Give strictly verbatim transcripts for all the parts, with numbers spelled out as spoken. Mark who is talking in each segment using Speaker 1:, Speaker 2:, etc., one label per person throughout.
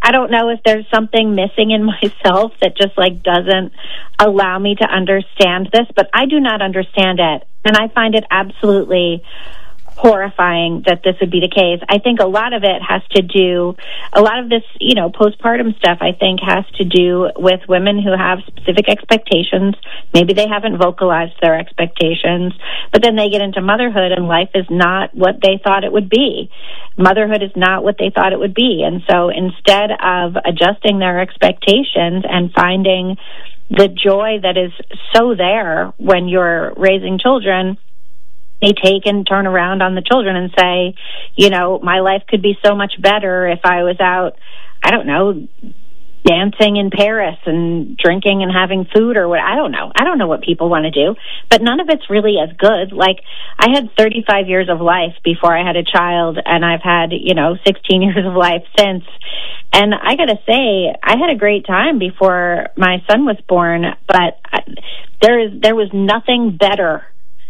Speaker 1: I don't know if there's something missing in myself that just, like, doesn't allow me to understand this, but I do not understand it. And I find it absolutely horrifying that this would be the case. I think a lot of it has to do, a lot of this, you know, postpartum stuff, I think, has to do with women who have specific expectations. Maybe they haven't vocalized their expectations, but then they get into motherhood and life is not what they thought it would be. Motherhood is not what they thought it would be. And so instead of adjusting their expectations and finding the joy that is so there when you're raising children, they take and turn around on the children and say, you know, my life could be so much better if I was out, I don't know, dancing in Paris and drinking and having food or what. I don't know. I don't know what people want to do, but none of it's really as good. Like, I had thirty-five years of life before I had a child, and I've had, you know, sixteen years of life since. And I got to say, I had a great time before my son was born, but I, there is there was nothing better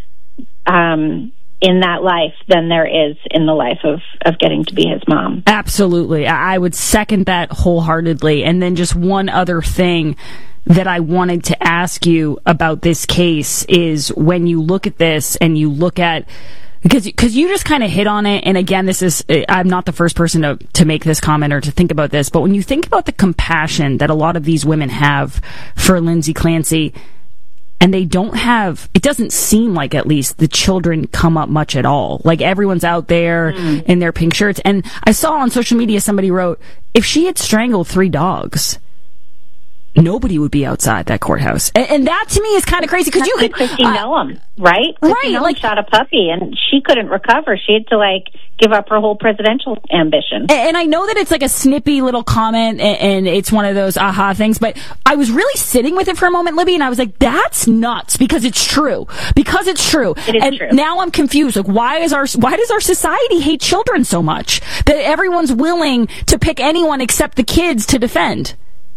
Speaker 1: um, in that life than there is in the life of, of getting to be his mom.
Speaker 2: Absolutely. I would second that wholeheartedly. And then just one other thing that I wanted to ask you about this case is when you look at this and you look at, because because you just kind of hit on it, and again, this is, I'm not the first person to, to make this comment or to think about this, but when you think about the compassion that a lot of these women have for Lindsay Clancy, and they don't have, it doesn't seem like at least the children come up much at all. Like, everyone's out there mm. in their pink shirts. And I saw on social media somebody wrote, if she had strangled three dogs, nobody would be outside that courthouse. And, and that to me is kind of crazy, because you could...
Speaker 1: Christy
Speaker 2: uh,
Speaker 1: Noem, right?
Speaker 2: Right.
Speaker 1: Christy Noem
Speaker 2: like,
Speaker 1: shot a puppy, and she couldn't recover. She had to, like, give up her whole presidential ambition.
Speaker 2: And, and I know that it's like a snippy little comment, and, and it's one of those aha things, but I was really sitting with it for a moment, Libby, and I was like, that's nuts, because it's true. Because it's true.
Speaker 1: It is
Speaker 2: and
Speaker 1: true.
Speaker 2: Now I'm confused. Like, why is our why does our society hate children so much? That everyone's willing to pick anyone except the kids to defend?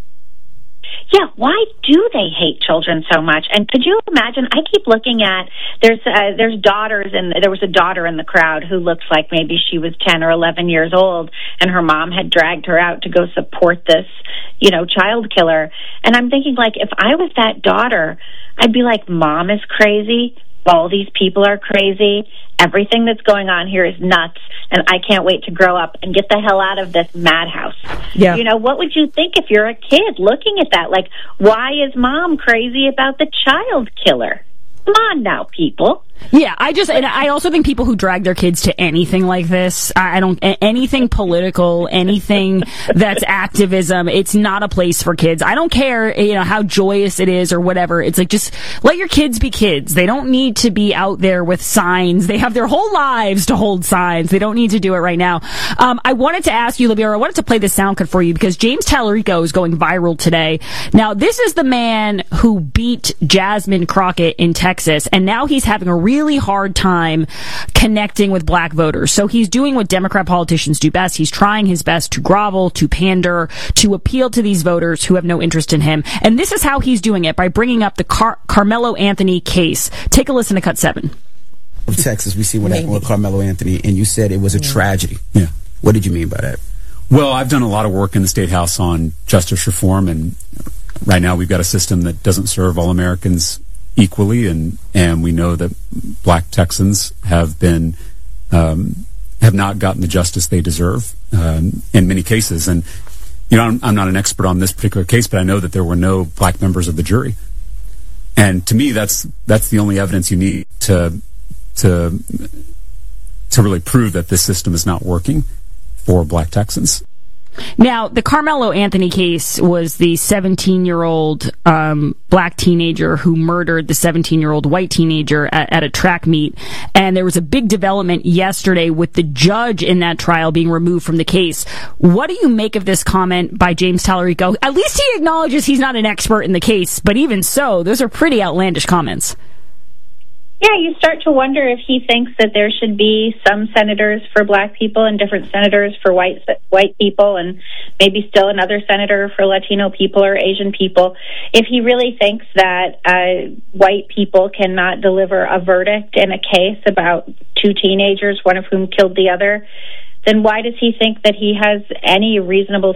Speaker 1: Yeah, why do they hate children so much? And could you imagine, I keep looking at, there's uh, there's daughters, and there was a daughter in the crowd who looked like maybe she was ten or eleven years old, and her mom had dragged her out to go support this, you know, child killer. And I'm thinking, like, if I was that daughter, I'd be like, Mom is crazy, all these people are crazy, everything that's going on here is nuts, and I can't wait to grow up and get the hell out of this madhouse.
Speaker 2: Yeah.
Speaker 1: You know, what would you think if you're a kid looking at that? Like, why is Mom crazy about the child killer? Come on now, people.
Speaker 2: Yeah, I just, and I also think people who drag their kids to anything like this, I don't, anything political, anything that's activism, it's not a place for kids. I don't care, you know, how joyous it is or whatever. It's like, just let your kids be kids. They don't need to be out there with signs. They have their whole lives to hold signs. They don't need to do it right now. Um, I wanted to ask you, Libby, or I wanted to play this sound cut for you because James Tallarico is going viral today. Now, this is the man who beat Jasmine Crockett in Texas, and now he's having a really hard time connecting with black voters. So he's doing what Democrat politicians do best. He's trying his best to grovel, to pander, to appeal to these voters who have no interest in him. And this is how he's doing it, by bringing up the Car- Carmelo Anthony case. Take a listen to cut seven.
Speaker 3: Of Texas, we see what happened with Carmelo Anthony, and you said it was a tragedy.
Speaker 4: Yeah.
Speaker 3: What did you mean by that?
Speaker 4: Well, I've done a lot of work in the State House on justice reform, and right now we've got a system that doesn't serve all Americans equally, and and we know that black Texans have been um, have not gotten the justice they deserve um, in many cases. And you know, I'm, I'm not an expert on this particular case, but I know that there were no black members of the jury. And to me, that's that's the only evidence you need to to to really prove that this system is not working for black Texans.
Speaker 2: Now, the Carmelo Anthony case was the seventeen-year-old um, black teenager who murdered the seventeen-year-old white teenager at, at a track meet. And there was a big development yesterday with the judge in that trial being removed from the case. What do you make of this comment by James Tallarico? At least he acknowledges he's not an expert in the case, but even so, those are pretty outlandish comments.
Speaker 1: Yeah, you start to wonder if he thinks that there should be some senators for black people and different senators for white white people, and maybe still another senator for Latino people or Asian people. If he really thinks that uh, white people cannot deliver a verdict in a case about two teenagers, one of whom killed the other, then why does he think that he has any reasonable